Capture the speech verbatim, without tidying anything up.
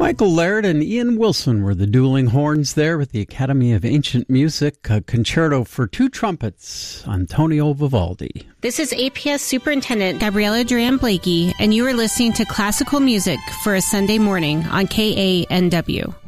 Michael Laird and Ian Wilson were the dueling horns there with the Academy of Ancient Music, a concerto for two trumpets, Antonio Vivaldi. This is A P S Superintendent Gabriella Duran-Blakey, and you are listening to Classical Music for a Sunday morning on K A N W.